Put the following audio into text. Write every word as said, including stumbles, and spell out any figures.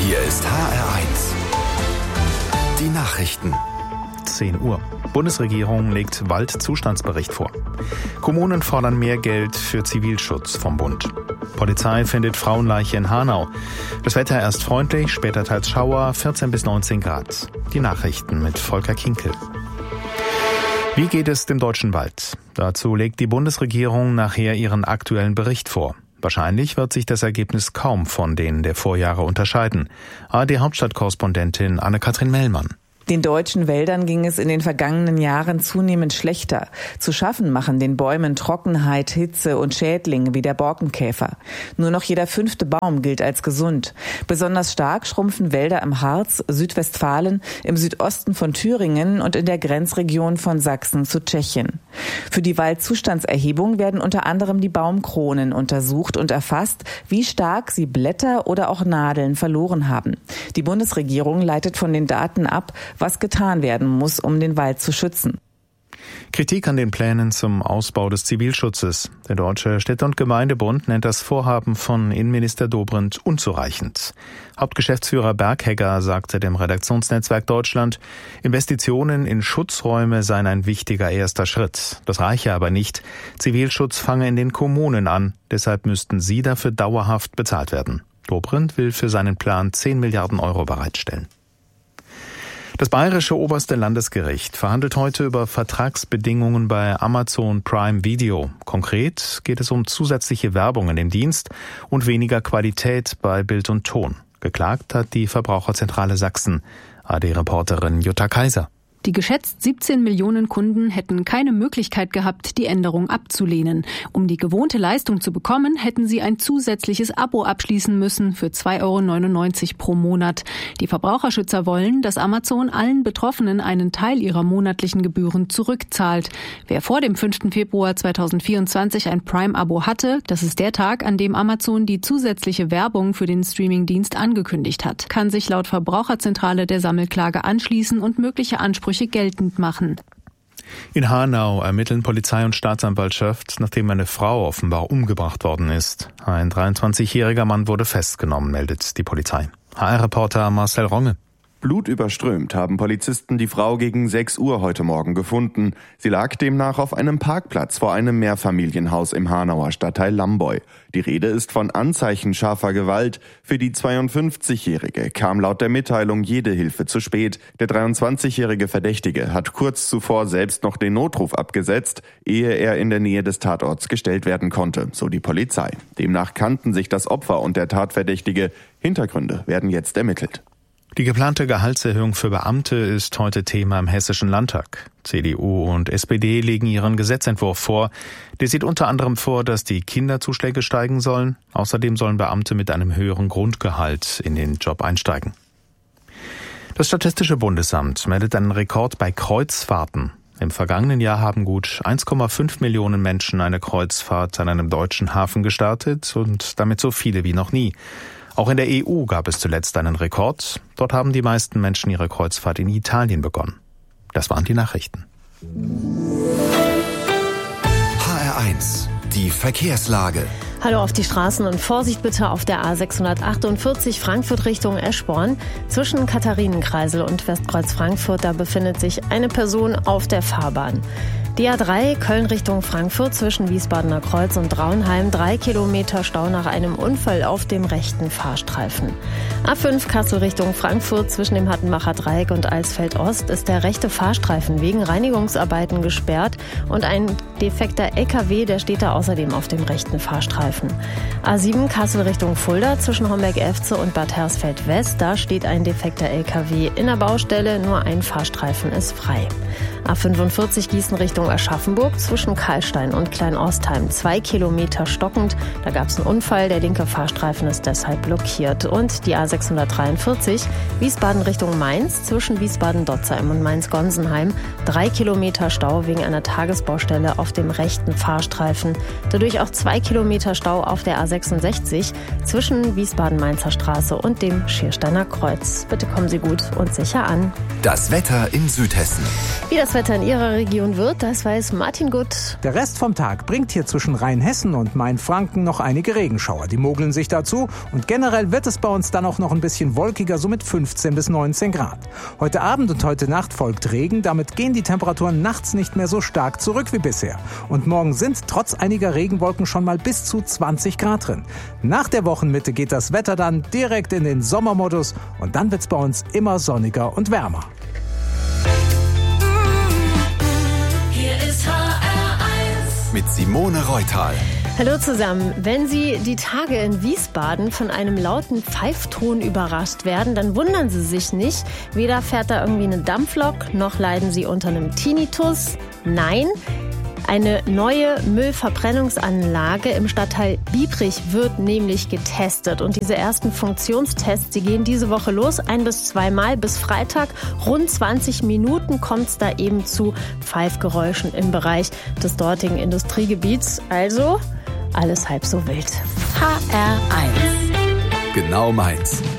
Hier ist H R eins. Die Nachrichten. zehn Uhr. Bundesregierung legt Waldzustandsbericht vor. Kommunen fordern mehr Geld für Zivilschutz vom Bund. Polizei findet Frauenleiche in Hanau. Das Wetter erst freundlich, später teils Schauer, vierzehn bis neunzehn Grad. Die Nachrichten mit Volker Kinkel. Wie geht es dem deutschen Wald? Dazu legt die Bundesregierung nachher ihren aktuellen Bericht vor. Wahrscheinlich wird sich das Ergebnis kaum von denen der Vorjahre unterscheiden. A R D-Hauptstadtkorrespondentin Anne-Kathrin Mellmann. Den deutschen Wäldern ging es in den vergangenen Jahren zunehmend schlechter. Zu schaffen machen den Bäumen Trockenheit, Hitze und Schädlinge wie der Borkenkäfer. Nur noch jeder fünfte Baum gilt als gesund. Besonders stark schrumpfen Wälder im Harz, Südwestfalen, im Südosten von Thüringen und in der Grenzregion von Sachsen zu Tschechien. Für die Waldzustandserhebung werden unter anderem die Baumkronen untersucht und erfasst, wie stark sie Blätter oder auch Nadeln verloren haben. Die Bundesregierung leitet von den Daten ab, was getan werden muss, um den Wald zu schützen. Kritik an den Plänen zum Ausbau des Zivilschutzes. Der Deutsche Städte- und Gemeindebund nennt das Vorhaben von Innenminister Dobrindt unzureichend. Hauptgeschäftsführer Berghegger sagte dem Redaktionsnetzwerk Deutschland, Investitionen in Schutzräume seien ein wichtiger erster Schritt. Das reiche aber nicht. Zivilschutz fange in den Kommunen an. Deshalb müssten sie dafür dauerhaft bezahlt werden. Dobrindt will für seinen Plan zehn Milliarden Euro bereitstellen. Das Bayerische Oberste Landesgericht verhandelt heute über Vertragsbedingungen bei Amazon Prime Video. Konkret geht es um zusätzliche Werbung in dem Dienst und weniger Qualität bei Bild und Ton. Geklagt hat die Verbraucherzentrale Sachsen. A R D-Reporterin Jutta Kaiser. Die geschätzt siebzehn Millionen Kunden hätten keine Möglichkeit gehabt, die Änderung abzulehnen. Um die gewohnte Leistung zu bekommen, hätten sie ein zusätzliches Abo abschließen müssen für zwei Euro neunundneunzig pro Monat. Die Verbraucherschützer wollen, dass Amazon allen Betroffenen einen Teil ihrer monatlichen Gebühren zurückzahlt. Wer vor dem fünften Februar zweitausendvierundzwanzig ein Prime-Abo hatte, das ist der Tag, an dem Amazon die zusätzliche Werbung für den Streamingdienst angekündigt hat, kann sich laut Verbraucherzentrale der Sammelklage anschließen und mögliche Ansprüche geltend machen. In Hanau ermitteln Polizei und Staatsanwaltschaft, nachdem eine Frau offenbar umgebracht worden ist. Ein dreiundzwanzigjähriger Mann wurde festgenommen, meldet die Polizei. H R-Reporter Marcel Ronge. Blutüberströmt haben Polizisten die Frau gegen sechs Uhr heute Morgen gefunden. Sie lag demnach auf einem Parkplatz vor einem Mehrfamilienhaus im Hanauer Stadtteil Lamboy. Die Rede ist von Anzeichen scharfer Gewalt. Für die zweiundfünfzigjährige kam laut der Mitteilung jede Hilfe zu spät. Der dreiundzwanzigjährige Verdächtige hat kurz zuvor selbst noch den Notruf abgesetzt, ehe er in der Nähe des Tatorts gestellt werden konnte, so die Polizei. Demnach kannten sich das Opfer und der Tatverdächtige. Hintergründe werden jetzt ermittelt. Die geplante Gehaltserhöhung für Beamte ist heute Thema im Hessischen Landtag. C D U und S P D legen ihren Gesetzentwurf vor. Der sieht unter anderem vor, dass die Kinderzuschläge steigen sollen. Außerdem sollen Beamte mit einem höheren Grundgehalt in den Job einsteigen. Das Statistische Bundesamt meldet einen Rekord bei Kreuzfahrten. Im vergangenen Jahr haben gut eins Komma fünf Millionen Menschen eine Kreuzfahrt an einem deutschen Hafen gestartet und damit so viele wie noch nie. Auch in der E U gab es zuletzt einen Rekord. Dort haben die meisten Menschen ihre Kreuzfahrt in Italien begonnen. Das waren die Nachrichten. H R eins, die Verkehrslage. Hallo auf die Straßen und Vorsicht bitte auf der A sechshundertachtundvierzig Frankfurt Richtung Eschborn. Zwischen Katharinenkreisel und Westkreuz Frankfurt, da befindet sich eine Person auf der Fahrbahn. Die A drei Köln Richtung Frankfurt zwischen Wiesbadener Kreuz und Draunheim, drei Kilometer Stau nach einem Unfall auf dem rechten Fahrstreifen. A fünf Kassel Richtung Frankfurt zwischen dem Hattenbacher Dreieck und Alsfeld Ost ist der rechte Fahrstreifen wegen Reinigungsarbeiten gesperrt und ein defekter L K W, der steht da außerdem auf dem rechten Fahrstreifen. A sieben Kassel Richtung Fulda zwischen Homberg-Efze und Bad Hersfeld West, da steht ein defekter L K W in der Baustelle, nur ein Fahrstreifen ist frei. A fünfundvierzig Gießen Richtung Aschaffenburg zwischen Karlstein und Kleinostheim, zwei Kilometer stockend. Da gab es einen Unfall, der linke Fahrstreifen ist deshalb blockiert. Und die A sechshundertdreiundvierzig Wiesbaden Richtung Mainz zwischen Wiesbaden-Dotzheim und Mainz-Gonsenheim, drei Kilometer Stau wegen einer Tagesbaustelle auf dem rechten Fahrstreifen. Dadurch auch zwei Kilometer Stau auf der A sechsundsechzig zwischen Wiesbaden-Mainzer Straße und dem Schiersteiner Kreuz. Bitte kommen Sie gut und sicher an. Das Wetter in Südhessen. Wie das Wetter in Ihrer Region wird, das weiß Martin Gutt. Der Rest vom Tag bringt hier zwischen Rheinhessen und Mainfranken noch einige Regenschauer. Die mogeln sich dazu und generell wird es bei uns dann auch noch ein bisschen wolkiger, so mit fünfzehn bis neunzehn Grad. Heute Abend und heute Nacht folgt Regen, damit gehen die Temperaturen nachts nicht mehr so stark zurück wie bisher. Und morgen sind trotz einiger Regenwolken schon mal bis zu zwanzig Grad drin. Nach der Wochenmitte geht das Wetter dann direkt in den Sommermodus und dann wird's bei uns immer sonniger und wärmer. Hier ist H R eins mit Simone Reutal. Hallo zusammen. Wenn Sie die Tage in Wiesbaden von einem lauten Pfeifton überrascht werden, dann wundern Sie sich nicht. Weder fährt da irgendwie eine Dampflok, noch leiden Sie unter einem Tinnitus. Nein, eine neue Müllverbrennungsanlage im Stadtteil Biebrich wird nämlich getestet. Und diese ersten Funktionstests, die gehen diese Woche los, ein bis zweimal bis Freitag. Rund zwanzig Minuten kommt es da eben zu Pfeifgeräuschen im Bereich des dortigen Industriegebiets. Also alles halb so wild. H R eins. Genau meins.